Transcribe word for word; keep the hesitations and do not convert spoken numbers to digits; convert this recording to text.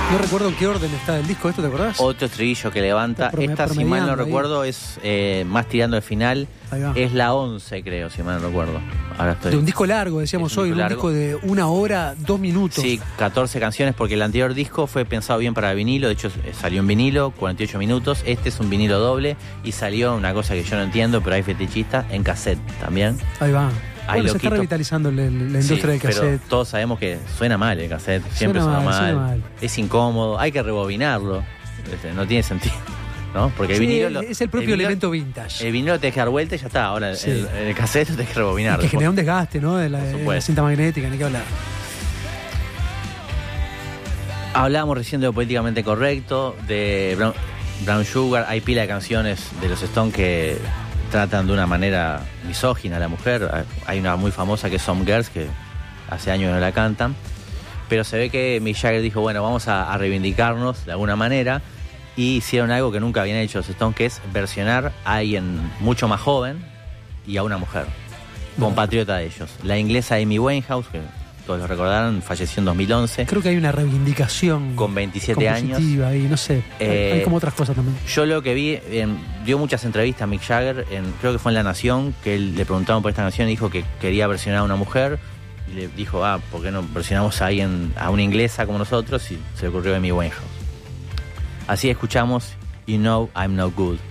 No recuerdo en qué orden está el disco, ¿esto te acordás? Otro estribillo que levanta. Prome- Esta, si mal no promediando ahí. recuerdo, es eh, más tirando al final. Ahí va. Es la once, creo, si mal no recuerdo. Ahora estoy... De un disco largo, decíamos Es un hoy, disco un largo. disco de una hora, dos minutos. Sí, catorce canciones, porque el anterior disco fue pensado bien para vinilo. De hecho, eh, salió en vinilo, cuarenta y ocho minutos. Este es un vinilo doble y salió una cosa que yo no entiendo, pero hay fetichistas, en cassette también. Ahí va. Ahí Bueno, lo se está quito. revitalizando la, la industria Sí, del pero cassette. todos sabemos que suena mal el cassette, siempre Suena suena, mal, mal, suena mal. es incómodo, hay que rebobinarlo, este, no tiene sentido, ¿no? Porque el Sí, vinilo lo- es el propio vinilo- elemento vintage. El vinilo te tenés que dar vuelta y ya está, ahora Sí. el, el cassette lo tenés que rebobinar. Y que después. genera un desgaste, ¿no? De la, Por de la supuesto. cinta magnética, ni que hablar. Hablábamos recién de lo políticamente correcto, de Brown, Brown Sugar, hay pila de canciones de los Stones que tratan de una manera misógina a la mujer. Hay una muy famosa que es Some Girls, que hace años no la cantan, pero se ve que Mick Jagger dijo, bueno, vamos a, a reivindicarnos de alguna manera, y hicieron algo que nunca habían hecho los Stones, que es versionar a alguien mucho más joven y a una mujer, compatriota de ellos. La inglesa Amy Winehouse, que todos lo recordarán, falleció en dos mil once. Creo que hay una reivindicación Con veintisiete años. compositiva y no sé, hay- Eh, hay como otras cosas también. Yo lo que vi, en- dio muchas entrevistas a Mick Jagger, en, creo que fue en La Nación, que él, le preguntaron por esta canción y dijo que quería versionar a una mujer. Y le dijo, ah, ¿por qué no versionamos a alguien, a una inglesa como nosotros? Y se le ocurrió a Amy Winehouse. Así escuchamos You Know I'm No Good.